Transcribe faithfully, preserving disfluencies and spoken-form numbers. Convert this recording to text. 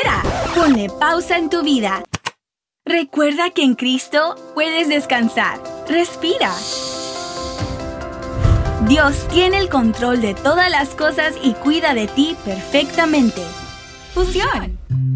Espera, ponle pausa en tu vida. Recuerda que en Cristo puedes descansar. Respira. Dios tiene el control de todas las cosas y cuida de ti perfectamente. Fusión.